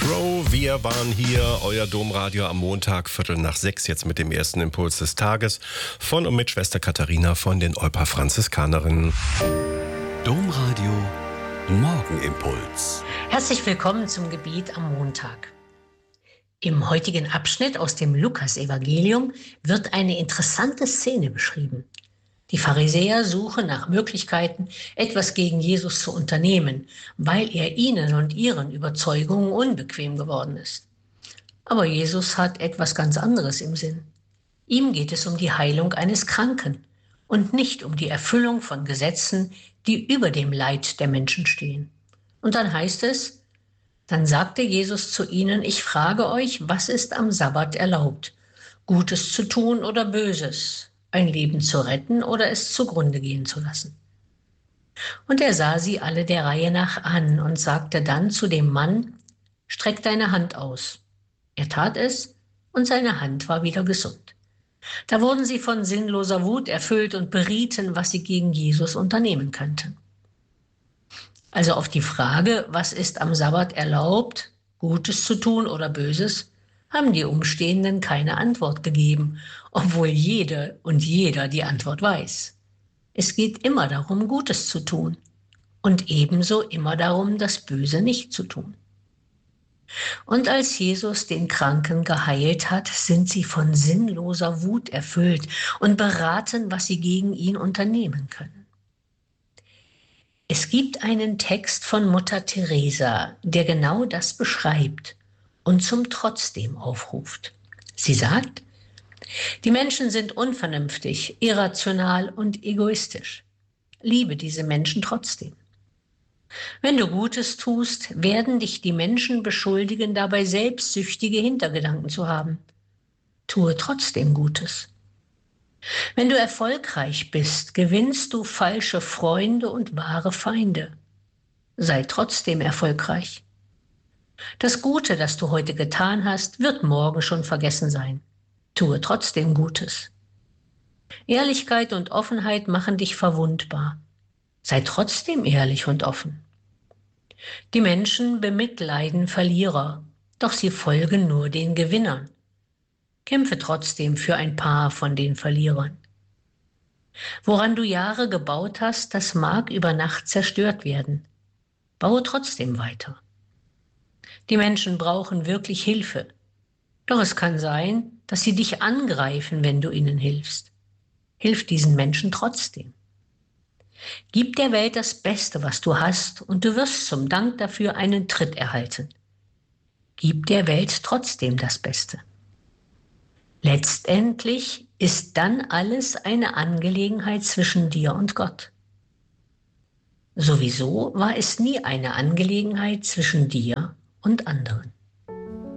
Crow, wir waren hier, euer Domradio am Montag, 5:45, jetzt mit dem ersten Impuls des Tages von und mit Schwester Katharina von den Olper Franziskanerinnen. Domradio Morgenimpuls. Herzlich willkommen zum Gebet am Montag. Im heutigen Abschnitt aus dem Lukas-Evangelium wird eine interessante Szene beschrieben. Die Pharisäer suchen nach Möglichkeiten, etwas gegen Jesus zu unternehmen, weil er ihnen und ihren Überzeugungen unbequem geworden ist. Aber Jesus hat etwas ganz anderes im Sinn. Ihm geht es um die Heilung eines Kranken und nicht um die Erfüllung von Gesetzen, die über dem Leid der Menschen stehen. Und dann heißt es, dann sagte Jesus zu ihnen, ich frage euch, was ist am Sabbat erlaubt? Gutes zu tun oder Böses? Ein Leben zu retten oder es zugrunde gehen zu lassen? Und er sah sie alle der Reihe nach an und sagte dann zu dem Mann, streck deine Hand aus. Er tat es und seine Hand war wieder gesund. Da wurden sie von sinnloser Wut erfüllt und berieten, was sie gegen Jesus unternehmen könnten. Also auf die Frage, was ist am Sabbat erlaubt, Gutes zu tun oder Böses, haben die Umstehenden keine Antwort gegeben, obwohl jede und jeder die Antwort weiß. Es geht immer darum, Gutes zu tun und ebenso immer darum, das Böse nicht zu tun. Und als Jesus den Kranken geheilt hat, sind sie von sinnloser Wut erfüllt und beraten, was sie gegen ihn unternehmen können. Es gibt einen Text von Mutter Teresa, der genau das beschreibt und zum Trotzdem aufruft. Sie sagt, die Menschen sind unvernünftig, irrational und egoistisch. Liebe diese Menschen trotzdem. Wenn du Gutes tust, werden dich die Menschen beschuldigen, dabei selbstsüchtige Hintergedanken zu haben. Tue trotzdem Gutes. Wenn du erfolgreich bist, gewinnst du falsche Freunde und wahre Feinde. Sei trotzdem erfolgreich. Das Gute, das du heute getan hast, wird morgen schon vergessen sein. Tue trotzdem Gutes. Ehrlichkeit und Offenheit machen dich verwundbar. Sei trotzdem ehrlich und offen. Die Menschen bemitleiden Verlierer, doch sie folgen nur den Gewinnern. Kämpfe trotzdem für ein paar von den Verlierern. Woran du Jahre gebaut hast, das mag über Nacht zerstört werden. Baue trotzdem weiter. Die Menschen brauchen wirklich Hilfe. Doch es kann sein, dass sie dich angreifen, wenn du ihnen hilfst. Hilf diesen Menschen trotzdem. Gib der Welt das Beste, was du hast, und du wirst zum Dank dafür einen Tritt erhalten. Gib der Welt trotzdem das Beste. Letztendlich ist dann alles eine Angelegenheit zwischen dir und Gott. Sowieso war es nie eine Angelegenheit zwischen dir und anderen.